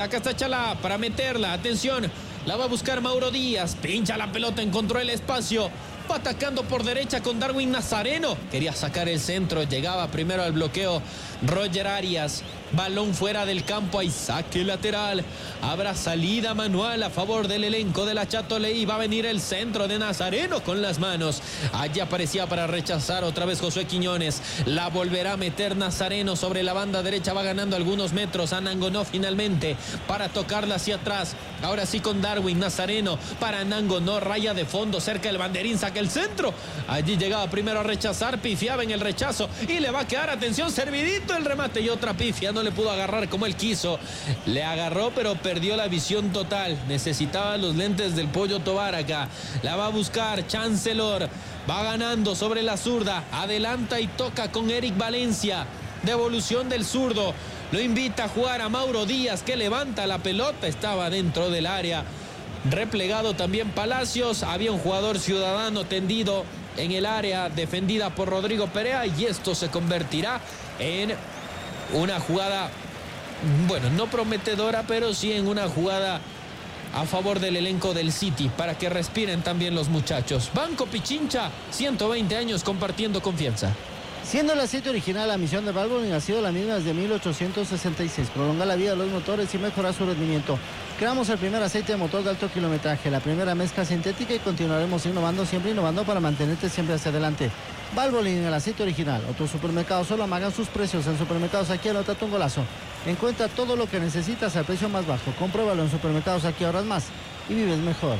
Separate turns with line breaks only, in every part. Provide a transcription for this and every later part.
Acá está Chalá para meterla, atención, la va a buscar Mauro Díaz, pincha la pelota, encontró el espacio, va atacando por derecha con Darwin Nazareno, quería sacar el centro, llegaba primero al bloqueo Roger Arias, balón fuera del campo, hay saque lateral, habrá salida manual a favor del elenco de la Châteauneuf, va a venir el centro de Nazareno con las manos, allí aparecía para rechazar otra vez Josué Quiñones, la volverá a meter Nazareno sobre la banda derecha, va ganando algunos metros, Anangonó finalmente para tocarla hacia atrás, ahora sí con Darwin Nazareno para Anangonó, raya de fondo cerca del banderín, saca el centro, allí llegaba primero a rechazar, pifiaba en el rechazo y le va a quedar, atención, servidito el remate y otra pifia, no le pudo agarrar como él quiso, le agarró pero perdió la visión total, necesitaba los lentes del Pollo Tobar acá, la va a buscar Chancellor, va ganando sobre la zurda, adelanta y toca con Eric Valencia, devolución del zurdo, lo invita a jugar a Mauro Díaz que levanta la pelota, estaba dentro del área, replegado también Palacios, había un jugador ciudadano tendido en el área defendida por Rodrigo Perea y esto se convertirá en una jugada, bueno, no prometedora, pero sí en una jugada a favor del elenco del City, para que respiren también los muchachos. Banco Pichincha, 120 años compartiendo confianza.
Siendo el aceite original, la misión de Valvoline ha sido la misma desde 1866, prolongar la vida de los motores y mejorar su rendimiento. Creamos el primer aceite de motor de alto kilometraje, la primera mezcla sintética y continuaremos innovando, siempre innovando para mantenerte siempre hacia adelante. Valvoline, el aceite original. Otros supermercados solo amagan sus precios. En Supermercados Aquí anótate un golazo. Encuentra todo lo que necesitas al precio más bajo. Compruébalo en Supermercados Aquí, ahorras más y vives mejor.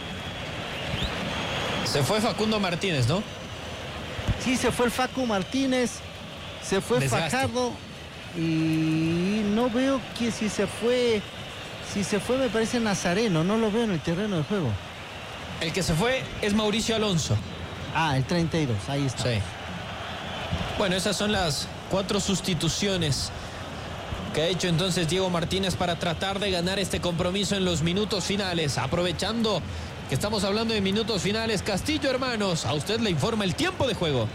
Se fue Facundo Martínez, ¿no?
Sí, se fue el Facu Martínez, se fue
Desgaste.
Fajardo y no veo que si se fue me parece Nazareno, no lo veo en el terreno de juego.
El que se fue es Mauricio Alonso.
Ah, el 32, ahí está.
Sí. Bueno, esas son las 4 sustituciones que ha hecho entonces Diego Martínez para tratar de ganar este compromiso en los minutos finales, aprovechando que estamos hablando de minutos finales. Castillo Hermanos, a usted le informa el tiempo de juego.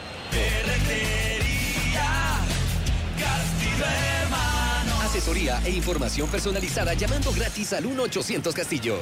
Castillo Hermanos. Asesoría e información personalizada llamando gratis al 1-800 Castillo.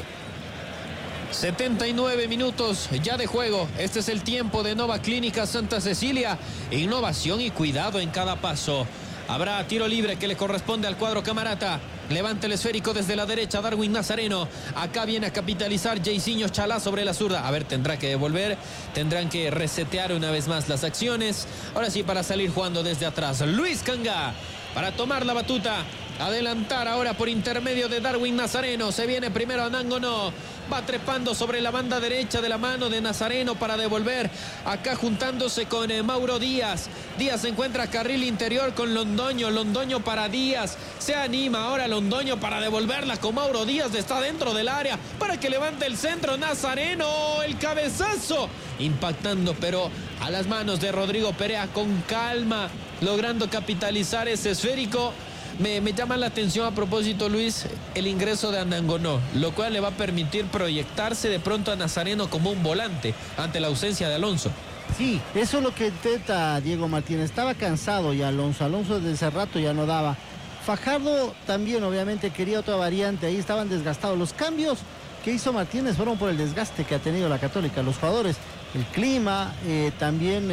79 minutos ya de juego. Este es el tiempo de Nova Clínica Santa Cecilia. Innovación y cuidado en cada paso. Habrá tiro libre que le corresponde al cuadro camarata. Levanta el esférico desde la derecha Darwin Nazareno. Acá viene a capitalizar Jairzinho Chalá sobre la zurda. A ver, tendrá que devolver. Tendrán que resetear una vez más las acciones. Ahora sí, para salir jugando desde atrás. Luis Canga para tomar la batuta. Adelantar ahora por intermedio de Darwin Nazareno. Se viene primero Anangonó. Va trepando sobre la banda derecha de la mano de Nazareno para devolver. Acá juntándose con Mauro Díaz. Díaz se encuentra carril interior con Londoño. Londoño para Díaz. Se anima ahora Londoño para devolverla con Mauro Díaz. Está dentro del área para que levante el centro. Nazareno, el cabezazo. Impactando, pero a las manos de Rodrigo Perea con calma. Logrando capitalizar ese esférico. Me llama la atención a propósito, Luis, el ingreso de Anangonó, lo cual le va a permitir proyectarse de pronto a Nazareno como un volante ante la ausencia de Alonso.
Sí, eso es lo que intenta Diego Martínez. Estaba cansado ya Alonso desde hace rato ya no daba. Fajardo también obviamente quería otra variante, ahí estaban desgastados. Los cambios que hizo Martínez fueron por el desgaste que ha tenido la Católica, los jugadores, el clima, también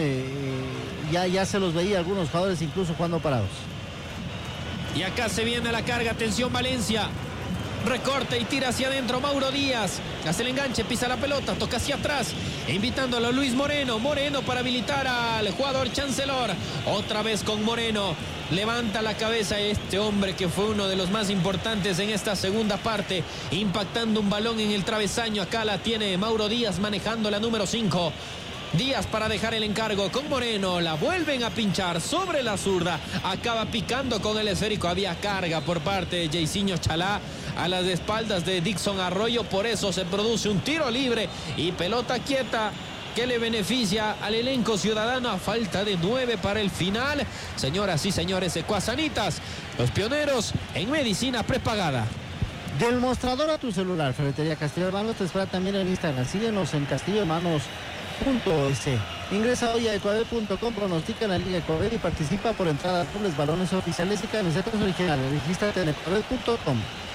ya se los veía algunos jugadores incluso jugando parados.
Y acá se viene a la carga, atención Valencia, recorte y tira hacia adentro Mauro Díaz, hace el enganche, pisa la pelota, toca hacia atrás, invitándolo a Luis Moreno, Moreno para habilitar al jugador Chancellor, otra vez con Moreno, levanta la cabeza este hombre que fue uno de los más importantes en esta segunda parte, impactando un balón en el travesaño, acá la tiene Mauro Díaz manejando la número 5. Díaz para dejar el encargo con Moreno, la vuelven a pinchar sobre la zurda, acaba picando con el esférico, había carga por parte de Jairzinho Chalá a las espaldas de Dixon Arroyo, por eso se produce un tiro libre y pelota quieta que le beneficia al elenco ciudadano a falta de 9 para el final. Señoras y señores ecuasanitas, los pioneros en medicina prepagada.
Del mostrador a tu celular, Ferretería Castillo Hermanos te espera también en Instagram. Síguenos en Castillo Hermanos.es. Ingresa hoy a ecuador.com, pronostica en la Liga Ecuador y participa por entradas dobles, balones oficiales y camisetas originales. Regístrate en ecuador.com.